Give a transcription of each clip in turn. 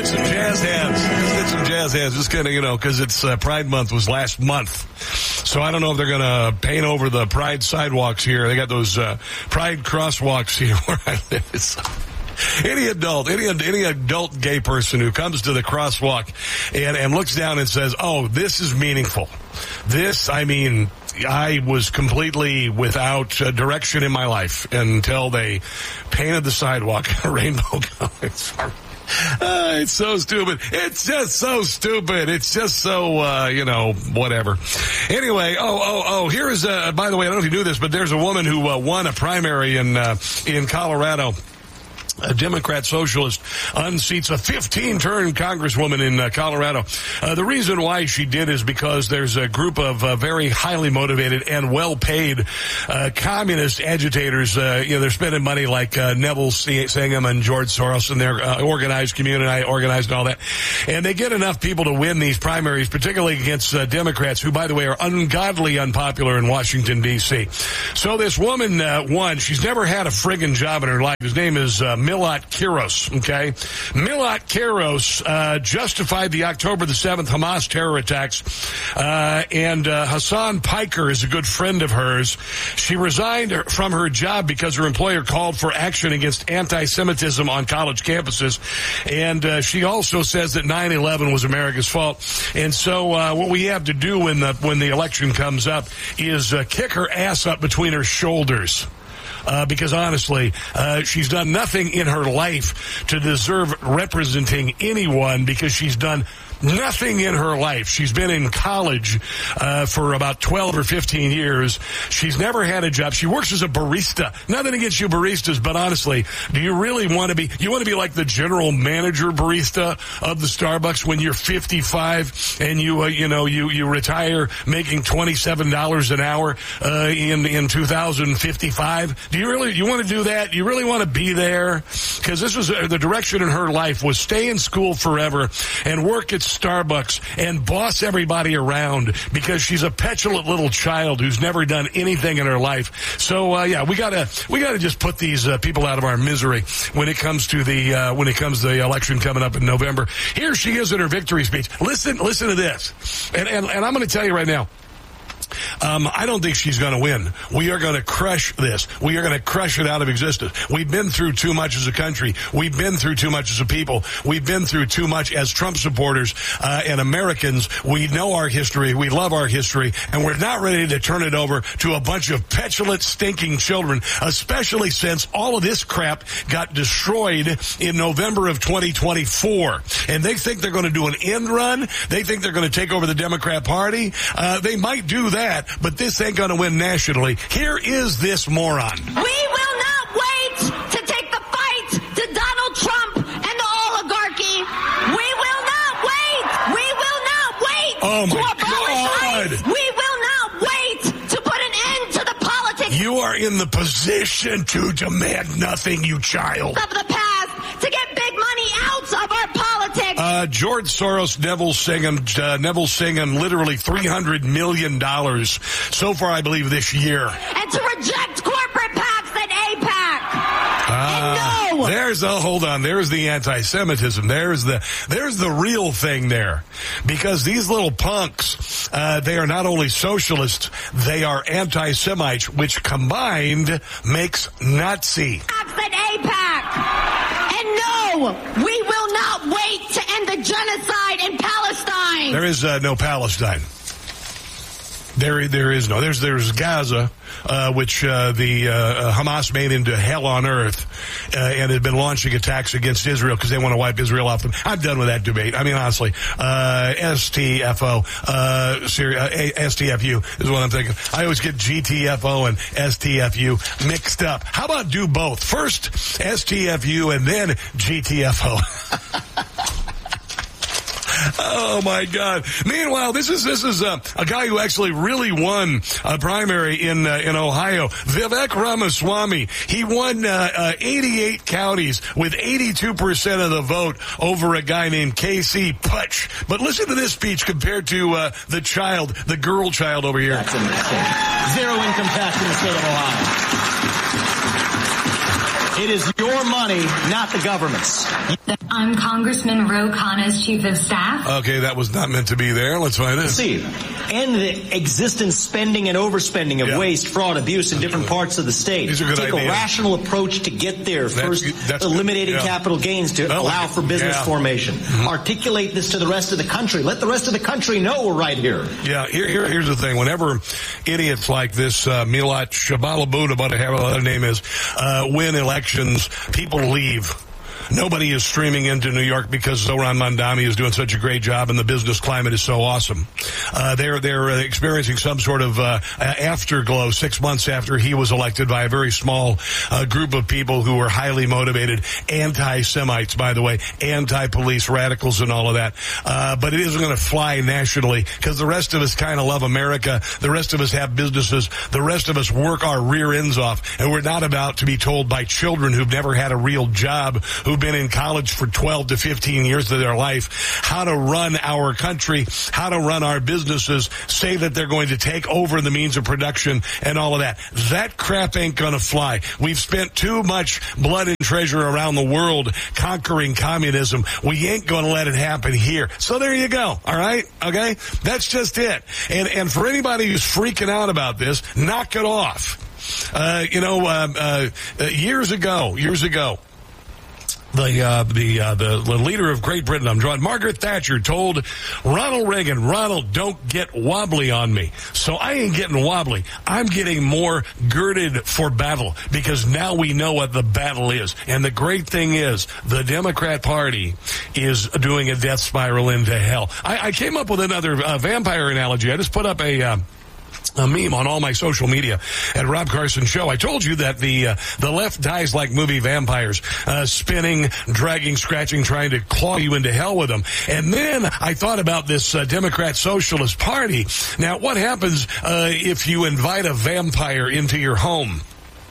hit some jazz hands. Just hit some jazz hands. Just kind of, because it's Pride Month was last month. So I don't know if they're going to paint over the Pride sidewalks here. They got those Pride crosswalks here where I live. Any adult gay person who comes to the crosswalk and looks down and says, oh, this is meaningful. I was completely without direction in my life until they painted the sidewalk rainbow colors. It's so stupid. It's just so stupid. It's just so, whatever. Anyway, here is, by the way, I don't know if you knew this, but there's a woman who won a primary in Colorado. A Democrat socialist unseats a 15-term congresswoman in Colorado. The reason why she did is because there's a group of very highly motivated and well-paid communist agitators. They're spending money like Neville Singham and George Soros and their organized community, organized and all that. And they get enough people to win these primaries, particularly against Democrats, who, by the way, are ungodly unpopular in Washington, D.C. So this woman won. She's never had a friggin' job in her life. His name is Milot Kiros, okay? Milot Kiros justified the October the 7th Hamas terror attacks, and Hassan Piker is a good friend of hers. She resigned from her job because her employer called for action against anti-Semitism on college campuses, and she also says that 9/11 was America's fault. And so what we have to do when the election comes up is kick her ass up between her shoulders. Because honestly, she's done nothing in her life to deserve representing anyone, because she's done nothing in her life. She's been in college for about 12 or 15 years. She's never had a job. She works as a barista. Nothing against you baristas, but honestly, do you really want to be, you want to be like the general manager barista of the Starbucks when you're 55 and you retire making $27 an hour in 2055? Do you want to do that? Do you really want to be there? Because this was the direction in her life, was stay in school forever and work at Starbucks and boss everybody around, because she's a petulant little child who's never done anything in her life. So we gotta just put these people out of our misery when it comes to the election coming up in November. Here she is in her victory speech. Listen to this, and I'm going to tell you right now. I don't think she's going to win. We are going to crush this. We are going to crush it out of existence. We've been through too much as a country. We've been through too much as a people. We've been through too much as Trump supporters and Americans. We know our history. We love our history. And we're not ready to turn it over to a bunch of petulant, stinking children, especially since all of this crap got destroyed in November of 2024. And they think they're going to do an end run. They think they're going to take over the Democrat Party. They might do that, but this ain't going to win nationally. Here is this moron. We will not wait to take the fight to Donald Trump and the oligarchy. We will not wait. We will not wait to abolish ICE. We will not wait to put an end to the politics. You are in the position to demand nothing, you child. Of the past, to get big money out of our politics. George Soros, Neville Singham, literally $300 million so far, I believe, this year. And to reject corporate PACs and AIPAC. And no! There's the anti-Semitism. There's the real thing there. Because these little punks, they are not only socialists, they are anti-Semites, which combined makes Nazi. PACs and AIPAC. And no, we will not wait to end the genocide in Palestine. There is no Palestine. There is no. There's Gaza, which the Hamas made into hell on earth, and has been launching attacks against Israel because they want to wipe Israel off them. I'm done with that debate. I mean, honestly, STFO, STFU is what I'm thinking. I always get GTFO and STFU mixed up. How about do both? First STFU and then GTFO. Oh my God! Meanwhile, this is a guy who actually really won a primary in Ohio. Vivek Ramaswamy. He won 88 counties with 82% of the vote over a guy named Casey Putsch. But listen to this speech compared to the girl child over here. That's amazing. Zero income tax in the state of Ohio. It is your money, not the government's. I'm Congressman Ro Khanna's chief of staff. Okay, that was not meant to be there. Let's find it. See, and the existing spending and overspending of waste, fraud, abuse in different parts of the state. These are good Take ideas. a rational approach to get there. First, eliminating capital gains to allow for business formation. Articulate this to the rest of the country. Let the rest of the country know we're right here. Yeah, here's the thing. Whenever idiots like this Milat Shabalabud, whatever the other name is, win elections, people leave. Nobody is streaming into New York because Zohran Mamdani is doing such a great job and the business climate is so awesome. They're experiencing some sort of afterglow 6 months after he was elected by a very small group of people who were highly motivated, anti-Semites, by the way, anti-police radicals and all of that. But it isn't going to fly nationally because the rest of us kind of love America. The rest of us have businesses. The rest of us work our rear ends off, and we're not about to be told by children who've never had a real job, who've been in college for 12 to 15 years of their life, how to run our country, how to run our businesses, say that they're going to take over the means of production and all of that. That crap ain't going to fly. We've spent too much blood and treasure around the world conquering communism. We ain't going to let it happen here. So there you go. All right? Okay? That's just it. And for anybody who's freaking out about this, knock it off. Years ago, the leader of Great Britain, I'm drawing, Margaret Thatcher, told Ronald Reagan, Ronald, don't get wobbly on me. So I ain't getting wobbly. I'm getting more girded for battle because now we know what the battle is. And the great thing is the Democrat Party is doing a death spiral into hell. I came up with another vampire analogy. I just put up a meme on all my social media at Rob Carson Show. I told you that the left dies like movie vampires, spinning, dragging, scratching, trying to claw you into hell with them. And then I thought about this Democrat Socialist Party. Now, what happens if you invite a vampire into your home?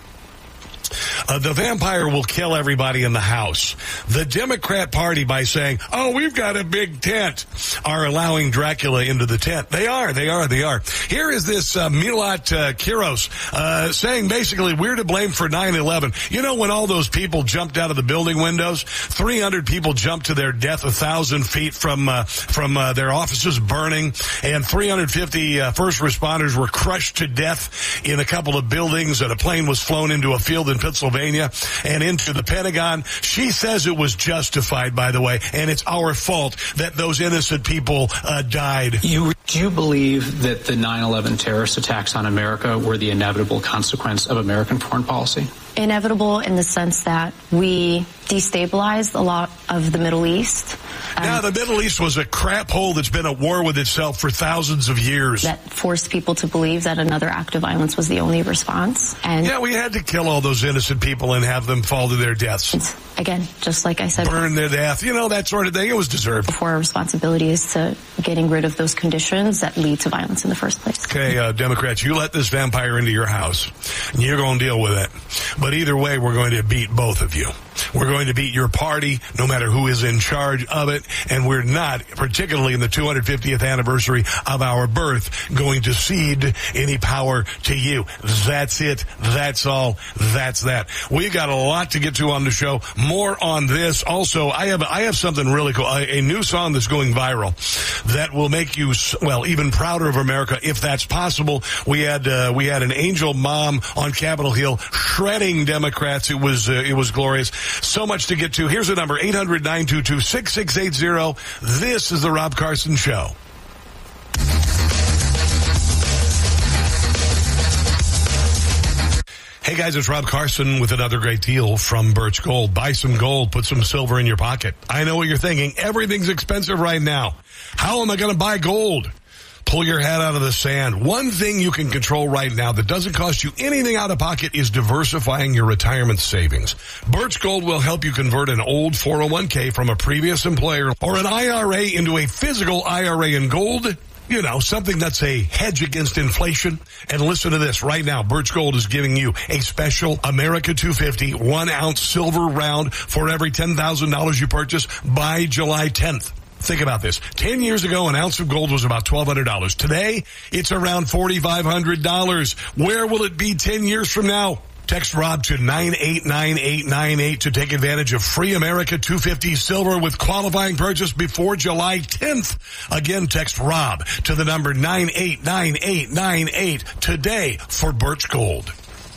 The vampire will kill everybody in the house. The Democrat Party, by saying, oh, we've got a big tent, are allowing Dracula into the tent. They are. Here is this Milat Kiros saying basically we're to blame for 9/11. You know when all those people jumped out of the building windows? 300 people jumped to their death 1,000 feet from their offices burning, and 350 first responders were crushed to death in a couple of buildings, and a plane was flown into a field in Pennsylvania and into the Pentagon. She says it was justified, by the way, and it's our fault that those innocent people died. Do you believe that the 9/11 terrorist attacks on America were the inevitable consequence of American foreign policy? Inevitable in the sense that we destabilized a lot of the Middle East. Now, the Middle East was a crap hole that's been at war with itself for thousands of years. That forced people to believe that another act of violence was the only response. And yeah, we had to kill all those innocent people and have them fall to their deaths. Again, just like I said, burn their death, that sort of thing. It was deserved. Before, our responsibility is to getting rid of those conditions that lead to violence in the first place. Okay, Democrats, you let this vampire into your house, and you're going to deal with it. But either way, we're going to beat both of you. We're going to beat your party, no matter who is in charge of it, and we're not, particularly in the 250th anniversary of our birth, going to cede any power to you. That's it. That's all. That's that. We've got a lot to get to on the show. More on this. Also, I have something really cool. A new song that's going viral that will make you, even prouder of America, if that's possible. We had an angel mom on Capitol Hill shredding Democrats. It was glorious. So much to get to. Here's the number, 800-922-6680. This is the Rob Carson Show. Hey guys, it's Rob Carson with another great deal from Birch Gold. Buy some gold, put some silver in your pocket. I know what you're thinking. Everything's expensive right now. How am I going to buy gold? Pull your head out of the sand. One thing you can control right now that doesn't cost you anything out of pocket is diversifying your retirement savings. Birch Gold will help you convert an old 401k from a previous employer or an IRA into a physical IRA in gold. Something that's a hedge against inflation. And listen to this right now. Birch Gold is giving you a special America 250 1-ounce silver round for every $10,000 you purchase by July 10th. Think about this. 10 years ago, an ounce of gold was about $1,200. Today, it's around $4,500. Where will it be 10 years from now? Text Rob to 989898 to take advantage of free America 250 silver with qualifying purchase before July 10th. Again, text Rob to the number 989898 today for Birch Gold.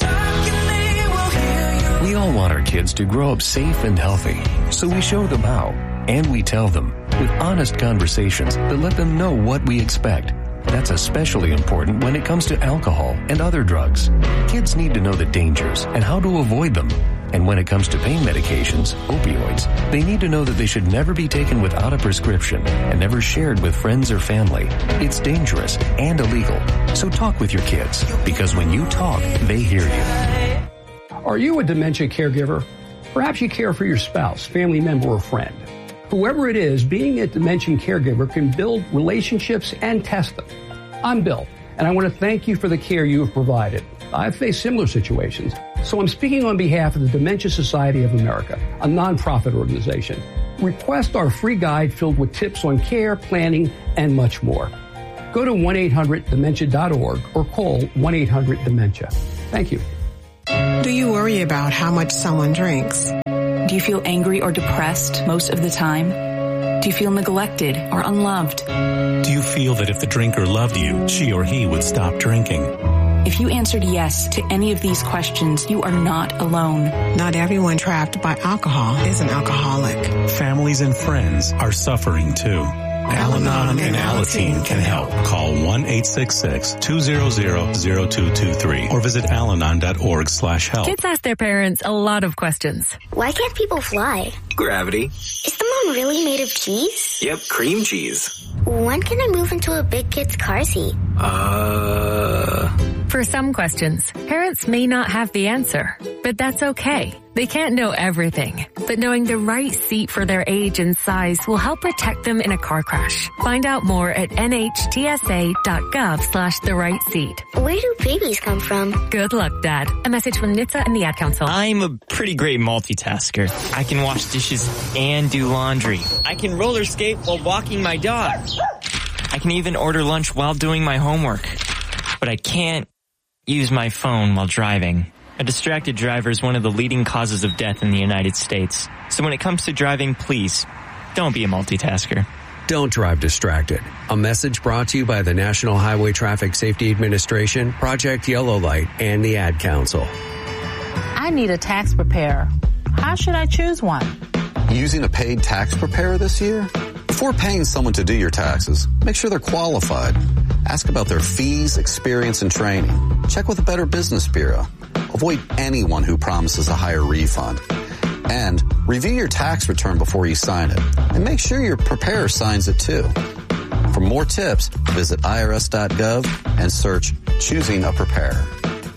We all want our kids to grow up safe and healthy, so we show them how, and we tell them with honest conversations that let them know what we expect. That's especially important when it comes to alcohol and other drugs. Kids need to know the dangers and how to avoid them. And when it comes to pain medications, opioids, they need to know that they should never be taken without a prescription and never shared with friends or family. It's dangerous and illegal. So talk with your kids, because when you talk, they hear you. Are you a dementia caregiver? Perhaps you care for your spouse, family member, or friend. Whoever it is, being a dementia caregiver can build relationships and test them. I'm Bill, and I want to thank you for the care you have provided. I've faced similar situations, so I'm speaking on behalf of the Dementia Society of America, a nonprofit organization. Request our free guide filled with tips on care, planning, and much more. Go to 1-800-DEMENTIA.org or call 1-800-DEMENTIA. Thank you. Do you worry about how much someone drinks? Do you feel angry or depressed most of the time? Do you feel neglected or unloved? Do you feel that if the drinker loved you, she or he would stop drinking? If you answered yes to any of these questions, you are not alone. Not everyone trapped by alcohol is an alcoholic. Families and friends are suffering too. Al-Anon and Alateen can help. Call 1-866-200-0223 or visit alanon.org/help. Kids ask their parents a lot of questions. Why can't people fly? Gravity. Is the moon really made of cheese? Yep, cream cheese. When can I move into a big kid's car seat? For some questions, parents may not have the answer, but that's okay. They can't know everything, but knowing the right seat for their age and size will help protect them in a car crash. Find out more at nhtsa.gov/the-right-seat. Where do babies come from? Good luck, Dad. A message from NHTSA and the Ad Council. I'm a pretty great multitasker. I can wash dishes and do laundry. I can roller skate while walking my dog. I can even order lunch while doing my homework. But I can't use my phone while driving. A distracted driver is one of the leading causes of death in the United States. So when it comes to driving, please, don't be a multitasker. Don't drive distracted. A message brought to you by the National Highway Traffic Safety Administration, Project Yellow Light, and the Ad Council. I need a tax preparer. How should I choose one? Using a paid tax preparer this year? Before paying someone to do your taxes, make sure they're qualified. Ask about their fees, experience, and training. Check with a Better Business Bureau. Avoid anyone who promises a higher refund. And review your tax return before you sign it. And make sure your preparer signs it too. For more tips, visit irs.gov and search Choosing a Preparer.